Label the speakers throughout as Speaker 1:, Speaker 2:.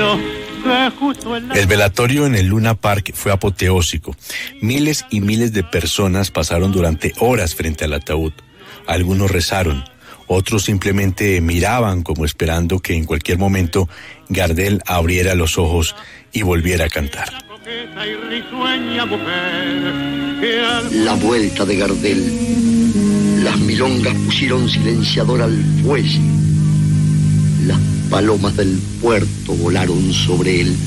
Speaker 1: El velatorio en el Luna Park fue apoteósico. Miles y miles de personas pasaron durante horas frente al ataúd. Algunos rezaron, otros simplemente miraban como esperando que en cualquier momento Gardel abriera los ojos y volviera a cantar.
Speaker 2: La vuelta de Gardel. Las milongas pusieron silenciador al fuelle. Las palomas del puerto volaron sobre él.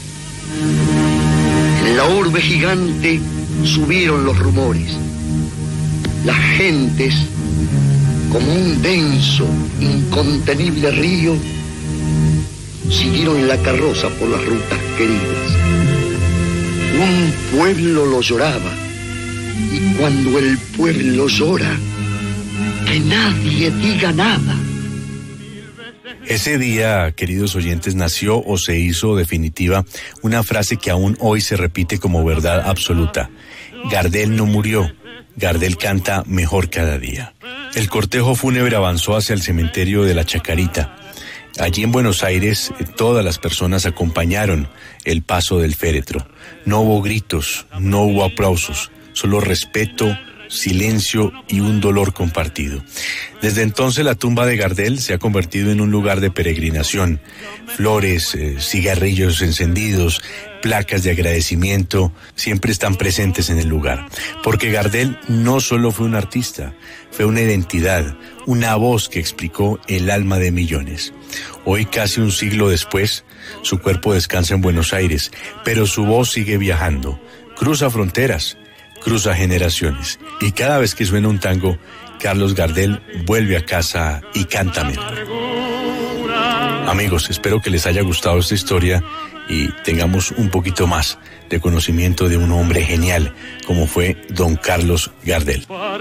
Speaker 2: En la urbe gigante subieron los rumores. Las gentes, como un denso, incontenible río, siguieron la carroza por las rutas queridas. Un pueblo lo lloraba, y cuando el pueblo llora, que nadie diga nada.
Speaker 1: Ese día, queridos oyentes, nació o se hizo definitiva una frase que aún hoy se repite como verdad absoluta. Gardel no murió, Gardel canta mejor cada día. El cortejo fúnebre avanzó hacia el cementerio de la Chacarita. Allí en Buenos Aires, todas las personas acompañaron el paso del féretro. No hubo gritos, no hubo aplausos, solo respeto, silencio y un dolor compartido. Desde entonces la tumba de Gardel se ha convertido en un lugar de peregrinación. Flores, cigarrillos encendidos, placas de agradecimiento siempre están presentes en el lugar. Porque Gardel no solo fue un artista, fue una identidad, una voz que explicó el alma de millones. Hoy, casi un siglo después, su cuerpo descansa en Buenos Aires, pero su voz sigue viajando, cruza fronteras, cruza generaciones, y cada vez que suena un tango, Carlos Gardel vuelve a casa y canta mejor. Amigos, espero que les haya gustado esta historia y tengamos un poquito más de conocimiento de un hombre genial como fue don Carlos Gardel.